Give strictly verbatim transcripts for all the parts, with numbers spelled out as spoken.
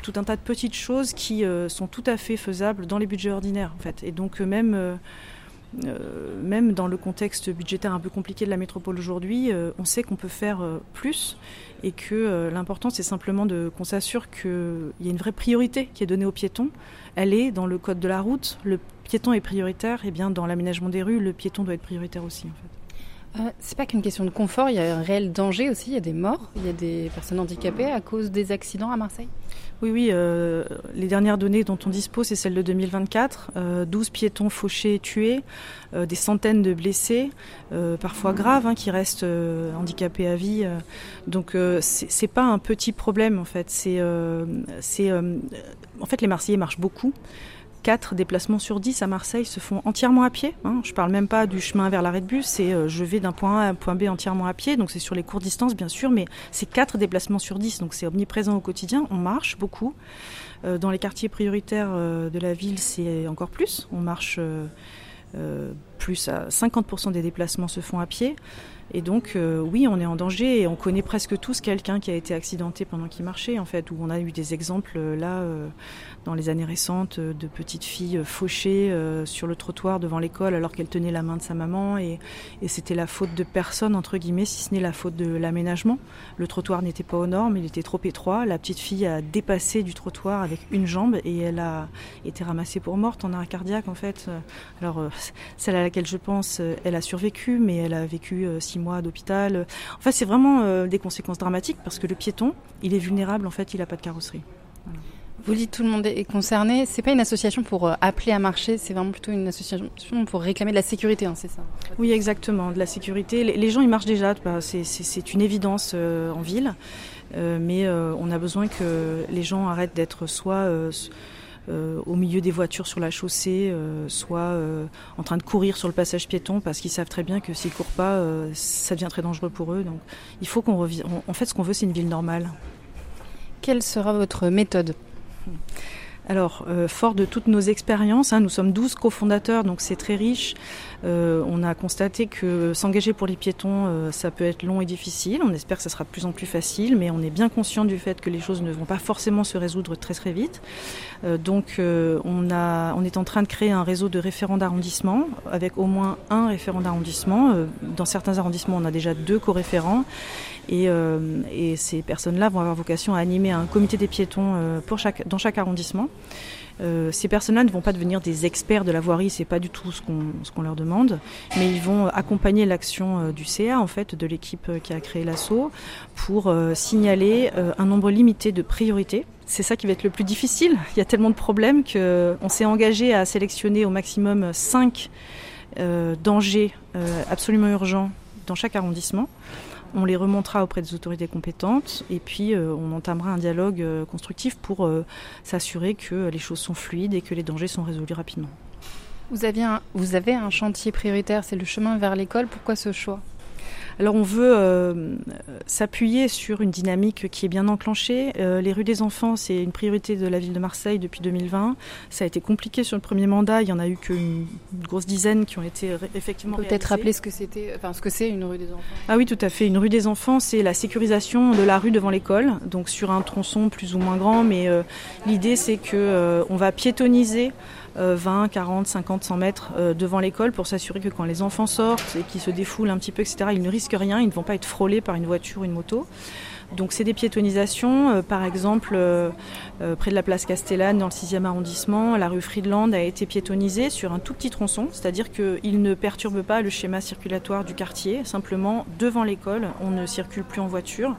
tout un tas de petites choses qui euh, sont tout à fait faisables dans les budgets ordinaires, en fait. Et donc, euh, même... Euh, Euh, même dans le contexte budgétaire un peu compliqué de la métropole aujourd'hui, euh, on sait qu'on peut faire euh, plus et que euh, l'important c'est simplement de, qu'on s'assure qu'il y a une vraie priorité qui est donnée aux piétons. Elle est dans le code de la route, le piéton est prioritaire, et bien dans l'aménagement des rues, le piéton doit être prioritaire aussi en fait. Euh, c'est pas qu'une question de confort, il y a un réel danger aussi, il y a des morts, il y a des personnes handicapées à cause des accidents à Marseille. Oui, oui, euh, les dernières données dont on dispose, c'est celles de deux mille vingt-quatre. Euh, douze piétons fauchés et tués, euh, des centaines de blessés, euh, parfois graves, hein, qui restent euh, handicapés à vie. Euh. Donc, euh, c'est, c'est pas un petit problème, en fait. C'est, euh, c'est, euh, en fait, les Marseillais marchent beaucoup. quatre déplacements sur dix à Marseille se font entièrement à pied. Hein. Je ne parle même pas du chemin vers l'arrêt de bus, c'est euh, je vais d'un point A à un point B entièrement à pied, donc c'est sur les courtes distances bien sûr, mais c'est quatre déplacements sur dix, donc c'est omniprésent au quotidien, on marche beaucoup. Euh, dans les quartiers prioritaires euh, de la ville, c'est encore plus, on marche euh, euh, plus à cinquante pour cent des déplacements se font à pied. Et donc, euh, oui, on est en danger et on connaît presque tous quelqu'un qui a été accidenté pendant qu'il marchait, en fait, où on a eu des exemples, euh, là, euh, dans les années récentes, euh, de petites filles euh, fauchées euh, sur le trottoir devant l'école alors qu'elle tenait la main de sa maman. Et, et c'était la faute de personne, entre guillemets, si ce n'est la faute de l'aménagement. Le trottoir n'était pas aux normes, il était trop étroit. La petite fille a dépassé du trottoir avec une jambe et elle a été ramassée pour morte en arrêt cardiaque, en fait. Alors, euh, celle à laquelle je pense, euh, elle a survécu, mais elle a vécu euh, six mois d'hôpital. Enfin, c'est vraiment euh, des conséquences dramatiques parce que le piéton, il est vulnérable, en fait, il n'a pas de carrosserie. Voilà. Vous dites tout le monde est concerné. C'est pas une association pour euh, appeler à marcher, c'est vraiment plutôt une association pour réclamer de la sécurité, hein, c'est ça? Oui, exactement, de la sécurité. Les, les gens, ils marchent déjà, bah, c'est, c'est, c'est une évidence euh, en ville, euh, mais euh, on a besoin que les gens arrêtent d'être soit... Euh, Euh, au milieu des voitures sur la chaussée, euh, soit euh, en train de courir sur le passage piéton parce qu'ils savent très bien que s'ils ne courent pas, euh, ça devient très dangereux pour eux. Donc il faut qu'on revienne. En fait, ce qu'on veut, c'est une ville normale. Quelle sera votre méthode ? Alors, euh, fort de toutes nos expériences, hein, nous sommes douze cofondateurs, donc c'est très riche. Euh, on a constaté que s'engager pour les piétons, euh, ça peut être long et difficile. On espère que ça sera de plus en plus facile, mais on est bien conscient du fait que les choses ne vont pas forcément se résoudre très très vite. Euh, donc, euh, on, a, on est en train de créer un réseau de référents d'arrondissement, avec au moins un référent d'arrondissement. Euh, dans certains arrondissements, on a déjà deux co-référents. Et, euh, et ces personnes-là vont avoir vocation à animer un comité des piétons euh, pour chaque, dans chaque arrondissement. Euh, ces personnes-là ne vont pas devenir des experts de la voirie, c'est pas du tout ce qu'on, ce qu'on leur demande, mais ils vont accompagner l'action euh, du C A, en fait, de l'équipe euh, qui a créé l'assaut, pour euh, signaler euh, un nombre limité de priorités. C'est ça qui va être le plus difficile. Il y a tellement de problèmes qu'on s'est engagé à sélectionner au maximum cinq euh, dangers euh, absolument urgents dans chaque arrondissement. On les remontera auprès des autorités compétentes et puis euh, on entamera un dialogue euh, constructif pour euh, s'assurer que les choses sont fluides et que les dangers sont résolus rapidement. Vous avez un, vous avez un chantier prioritaire, c'est le chemin vers l'école. Pourquoi ce choix ? Alors on veut euh, s'appuyer sur une dynamique qui est bien enclenchée. Euh, les rues des enfants, c'est une priorité de la ville de Marseille depuis deux mille vingt. Ça a été compliqué sur le premier mandat. Il n'y en a eu qu'une grosse dizaine qui ont été ré- effectivement réalisées. Peut-être rappeler ce que c'était, enfin ce que c'est une rue des enfants. Ah oui, tout à fait. Une rue des enfants, c'est la sécurisation de la rue devant l'école, donc sur un tronçon plus ou moins grand. Mais euh, l'idée, c'est que euh, on va piétoniser vingt, quarante, cinquante, cent mètres devant l'école pour s'assurer que quand les enfants sortent et qu'ils se défoulent un petit peu, et cetera, ils ne risquent rien, ils ne vont pas être frôlés par une voiture ou une moto. Donc c'est des piétonisations, euh, par exemple euh, euh, près de la place Castellane dans le sixième arrondissement, la rue Friedland a été piétonisée sur un tout petit tronçon, c'est-à-dire qu'il ne perturbe pas le schéma circulatoire du quartier, simplement devant l'école on ne circule plus en voiture.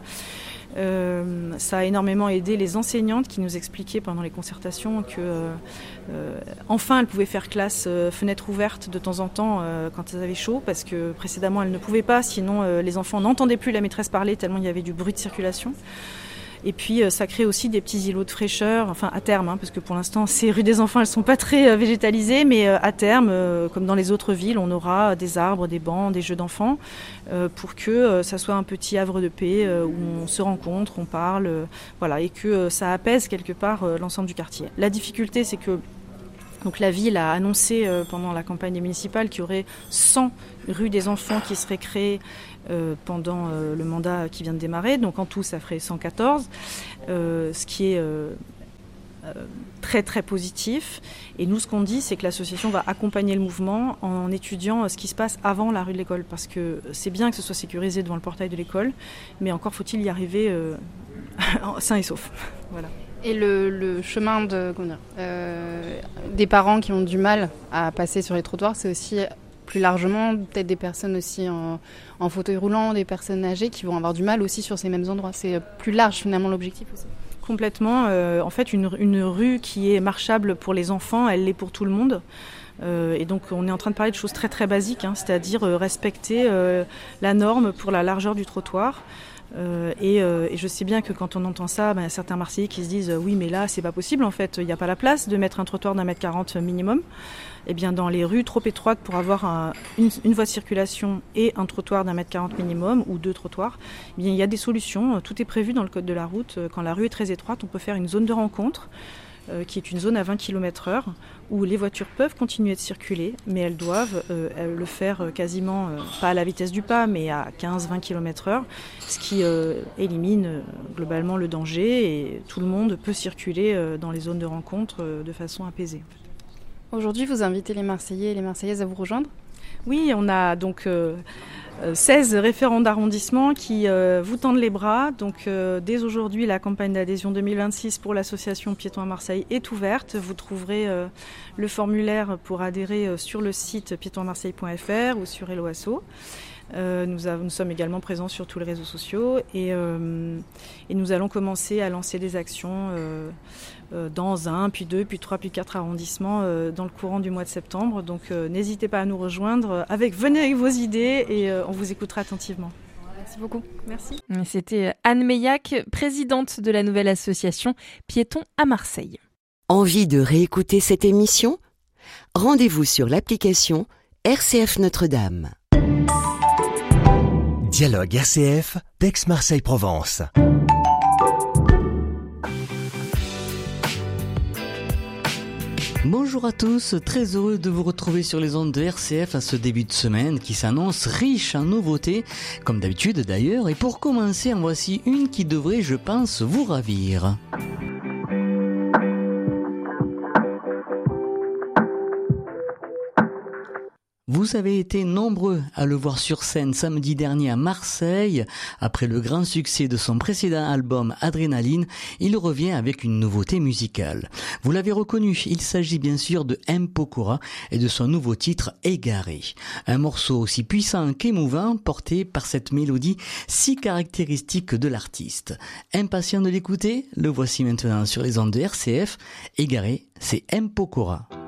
Euh, ça a énormément aidé les enseignantes qui nous expliquaient pendant les concertations que euh, euh, enfin elles pouvaient faire classe euh, fenêtre ouverte de temps en temps euh, quand elles avaient chaud, parce que précédemment elles ne pouvaient pas, sinon euh, les enfants n'entendaient plus la maîtresse parler tellement il y avait du bruit de circulation. Et puis euh, ça crée aussi des petits îlots de fraîcheur, enfin à terme, hein, parce que pour l'instant ces rues des enfants elles sont pas très euh, végétalisées, mais euh, à terme, euh, comme dans les autres villes, on aura des arbres, des bancs, des jeux d'enfants, euh, pour que euh, ça soit un petit havre de paix euh, où on se rencontre, on parle, euh, voilà, et que euh, ça apaise quelque part euh, l'ensemble du quartier. La difficulté, c'est que donc la ville a annoncé euh, pendant la campagne municipale qu'il y aurait cent rues des enfants qui seraient créées euh, pendant euh, le mandat qui vient de démarrer. Donc en tout, ça ferait cent quatorze, euh, ce qui est euh, euh, très très positif. Et nous, ce qu'on dit, c'est que l'association va accompagner le mouvement en étudiant ce qui se passe avant la rue de l'école. Parce que c'est bien que ce soit sécurisé devant le portail de l'école, mais encore faut-il y arriver euh, sain et sauf. Voilà. Et le, le chemin de, comment dire, euh, des parents qui ont du mal à passer sur les trottoirs, c'est aussi plus largement peut-être des personnes aussi en, en fauteuil roulant, des personnes âgées qui vont avoir du mal aussi sur ces mêmes endroits. C'est plus large finalement l'objectif aussi. Complètement. Euh, en fait, une, une rue qui est marchable pour les enfants, elle l'est pour tout le monde. Euh, et donc on est en train de parler de choses très très basiques, hein, c'est-à-dire euh, respecter euh, la norme pour la largeur du trottoir. Euh, et, euh, et je sais bien que quand on entend ça, ben, certains Marseillais qui se disent euh, oui mais là c'est pas possible en fait, il n'y a pas la place de mettre un trottoir d'un mètre quarante minimum. Et bien dans les rues trop étroites pour avoir un, une, une voie de circulation et un trottoir d'un mètre quarante minimum ou deux trottoirs, eh bien il y a des solutions, tout est prévu dans le code de la route. Quand la rue est très étroite, on peut faire une zone de rencontre euh, qui est une zone à vingt kilomètres heure où les voitures peuvent continuer de circuler, mais elles doivent euh, le faire quasiment, euh, pas à la vitesse du pas, mais à quinze à vingt kilomètres heure, ce qui euh, élimine euh, globalement le danger et tout le monde peut circuler euh, dans les zones de rencontre euh, de façon apaisée. Aujourd'hui, vous invitez les Marseillais et les Marseillaises à vous rejoindre ? Oui, on a donc euh, seize référents d'arrondissement qui euh, vous tendent les bras. Donc euh, dès aujourd'hui, la campagne d'adhésion deux mille vingt-six pour l'association Piétons à Marseille est ouverte. Vous trouverez euh, le formulaire pour adhérer euh, sur le site piétons à marseille point f r ou sur Hello Asso. Euh, nous, avons, nous sommes également présents sur tous les réseaux sociaux et, euh, et nous allons commencer à lancer des actions euh, euh, dans un, puis deux, puis trois, puis quatre arrondissements euh, dans le courant du mois de septembre. Donc euh, n'hésitez pas à nous rejoindre. Avec, venez avec vos idées et euh, on vous écoutera attentivement. Merci beaucoup. Merci. C'était Anne Meillac, présidente de la nouvelle association Piétons à Marseille. Envie de réécouter cette émission ? Rendez-vous sur l'application R C F Notre-Dame. Dialogue R C F, d'Aix-Marseille-Provence. Bonjour à tous, très heureux de vous retrouver sur les ondes de R C F à ce début de semaine qui s'annonce riche en nouveautés, comme d'habitude d'ailleurs, et pour commencer en voici une qui devrait, je pense, vous ravir. Vous avez été nombreux à le voir sur scène samedi dernier à Marseille. Après le grand succès de son précédent album Adrénaline, il revient avec une nouveauté musicale. Vous l'avez reconnu, il s'agit bien sûr de M. Pokora et de son nouveau titre Égaré. Un morceau aussi puissant qu'émouvant, porté par cette mélodie si caractéristique de l'artiste. Impatient de l'écouter, le voici maintenant sur les ondes de R C F. Égaré, c'est M. Pokora.